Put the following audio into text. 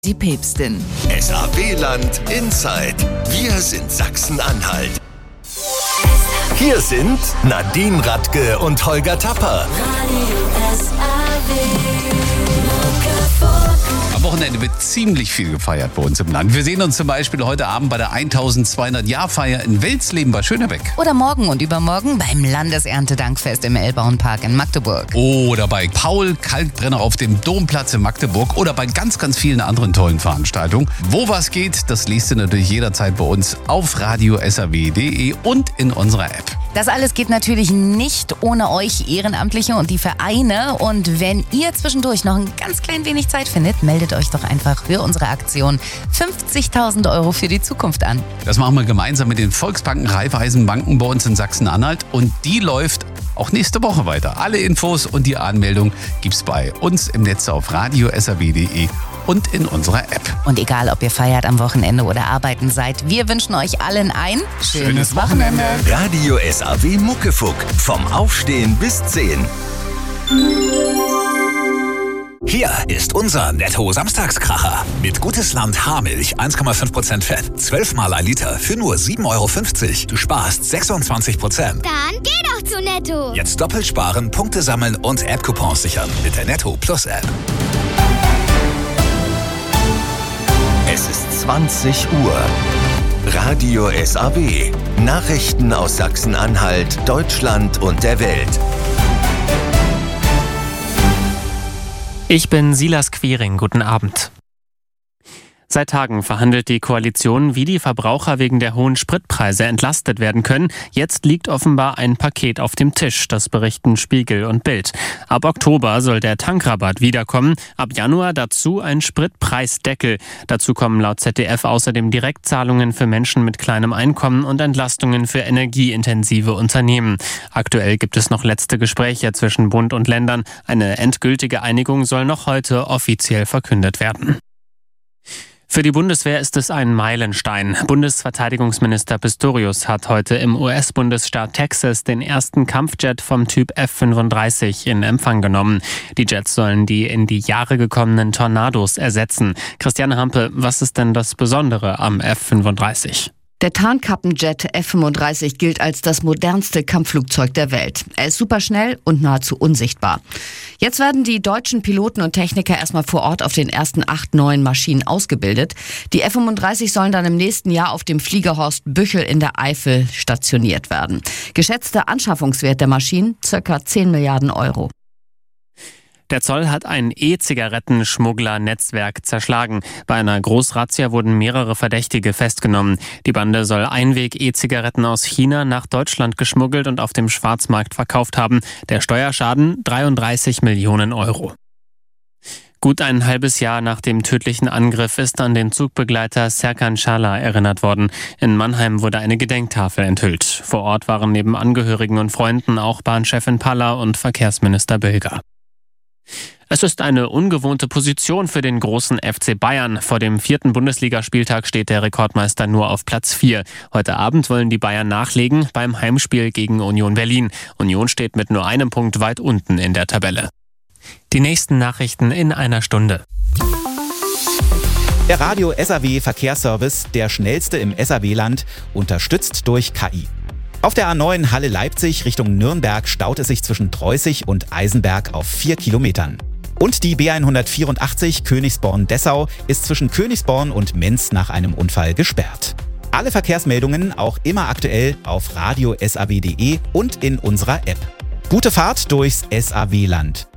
Die Päpstin. SAW-Land Inside. Wir sind Sachsen-Anhalt. Hier sind Nadine Radke und Holger Tapper. Am Wochenende wird ziemlich viel gefeiert bei uns im Land. Wir sehen uns zum Beispiel heute Abend bei der 1200-Jahr-Feier in Welsleben bei Schönebeck. Oder morgen und übermorgen beim Landeserntedankfest im Elbauenpark in Magdeburg. Oder bei Paul Kalkbrenner auf dem Domplatz in Magdeburg. Oder bei ganz, ganz vielen anderen tollen Veranstaltungen. Wo was geht, das liest du natürlich jederzeit bei uns auf radio.saw.de und in unserer App. Das alles geht natürlich nicht ohne euch Ehrenamtliche und die Vereine. Und wenn ihr zwischendurch noch ein ganz klein wenig Zeit findet, meldet euch doch einfach für unsere Aktion 50.000 € für die Zukunft an. Das machen wir gemeinsam mit den Volksbanken, Raiffeisenbanken bei uns in Sachsen-Anhalt. Und die läuft auch nächste Woche weiter. Alle Infos und die Anmeldung gibt's bei uns im Netz auf radio.saw.de und in unserer App. Und egal, ob ihr feiert am Wochenende oder arbeiten seid, wir wünschen euch allen ein schönes Wochenende. Radio SAW Muckefuck. Vom Aufstehen bis 10. Hier ist unser Netto-Samstagskracher. Mit Gutes Land Haarmilch 1,5% Fett, 12 mal ein Liter für nur 7,50 €. Du sparst 26%. Dann geh doch zu Netto. Jetzt doppelt sparen, Punkte sammeln und App-Coupons sichern mit der Netto Plus App. Es ist 20 Uhr. Radio SAW. Nachrichten aus Sachsen-Anhalt, Deutschland und der Welt. Ich bin Silas Quiring, guten Abend. Seit Tagen verhandelt die Koalition, wie die Verbraucher wegen der hohen Spritpreise entlastet werden können. Jetzt liegt offenbar ein Paket auf dem Tisch, das berichten Spiegel und Bild. Ab Oktober soll der Tankrabatt wiederkommen, ab Januar dazu ein Spritpreisdeckel. Dazu kommen laut ZDF außerdem Direktzahlungen für Menschen mit kleinem Einkommen und Entlastungen für energieintensive Unternehmen. Aktuell gibt es noch letzte Gespräche zwischen Bund und Ländern. Eine endgültige Einigung soll noch heute offiziell verkündet werden. Für die Bundeswehr ist es ein Meilenstein. Bundesverteidigungsminister Pistorius hat heute im US-Bundesstaat Texas den ersten Kampfjet vom Typ F-35 in Empfang genommen. Die Jets sollen die in die Jahre gekommenen Tornados ersetzen. Christiane Hampe, was ist denn das Besondere am F-35? Der Tarnkappenjet F-35 gilt als das modernste Kampfflugzeug der Welt. Er ist superschnell und nahezu unsichtbar. Jetzt werden die deutschen Piloten und Techniker erstmal vor Ort auf den ersten 8 neuen Maschinen ausgebildet. Die F-35 sollen dann im nächsten Jahr auf dem Fliegerhorst Büchel in der Eifel stationiert werden. Geschätzter Anschaffungswert der Maschinen ca. 10 Milliarden €. Der Zoll hat ein E-Zigaretten-Schmuggler-Netzwerk zerschlagen. Bei einer Großrazzia wurden mehrere Verdächtige festgenommen. Die Bande soll Einweg-E-Zigaretten aus China nach Deutschland geschmuggelt und auf dem Schwarzmarkt verkauft haben. Der Steuerschaden 33 Millionen €. Gut ein halbes Jahr nach dem tödlichen Angriff ist an den Zugbegleiter Serkan Şalar erinnert worden. In Mannheim wurde eine Gedenktafel enthüllt. Vor Ort waren neben Angehörigen und Freunden auch Bahnchefin Palla und Verkehrsminister Bilger. Es ist eine ungewohnte Position für den großen FC Bayern. Vor dem 4. Bundesligaspieltag steht der Rekordmeister nur auf Platz 4. Heute Abend wollen die Bayern nachlegen beim Heimspiel gegen Union Berlin. Union steht mit nur einem Punkt weit unten in der Tabelle. Die nächsten Nachrichten in einer Stunde. Der Radio SAW Verkehrsservice, der schnellste im SAW-Land, unterstützt durch KI. Auf der A9 Halle-Leipzig Richtung Nürnberg staut es sich zwischen Treußig und Eisenberg auf 4 Kilometern. Und die B184 Königsborn-Dessau ist zwischen Königsborn und Menz nach einem Unfall gesperrt. Alle Verkehrsmeldungen auch immer aktuell auf radio.saw.de und in unserer App. Gute Fahrt durchs SAW-Land.